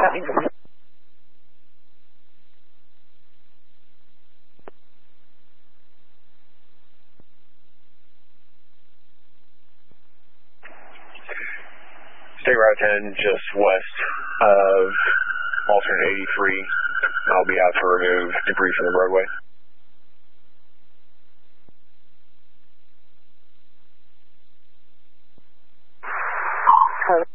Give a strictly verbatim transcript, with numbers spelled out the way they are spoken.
State Route ten, just west of alternate eighty-three. I'll be out to remove debris from the roadway. Hello.